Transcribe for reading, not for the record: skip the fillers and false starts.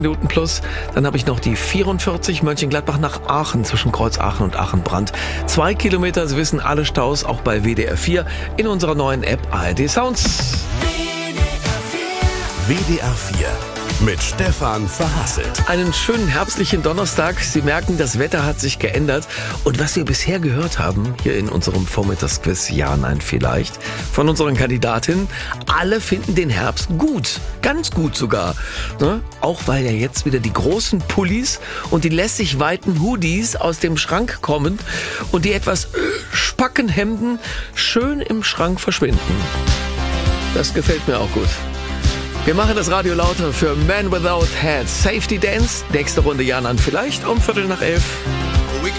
Minuten plus. Dann habe ich noch die 44 Mönchengladbach nach Aachen zwischen Kreuz Aachen und Aachen-Brand. 2 Kilometer, Sie wissen, alle Staus auch bei WDR 4 in unserer neuen App ARD Sounds. WDR 4 mit Stefan Verhasselt. Einen schönen herbstlichen Donnerstag. Sie merken, das Wetter hat sich geändert. Und was wir bisher gehört haben, hier in unserem Vormittagsquiz, ja, nein, vielleicht, von unseren Kandidatinnen, alle finden den Herbst gut. Ganz gut sogar. Ne? Auch weil ja jetzt wieder die großen Pullis und die lässig weiten Hoodies aus dem Schrank kommen und die etwas spacken Hemden schön im Schrank verschwinden. Das gefällt mir auch gut. Wir machen das Radio lauter für Man Without Head. Safety Dance. Nächste Runde, ja, dann vielleicht um 11:15.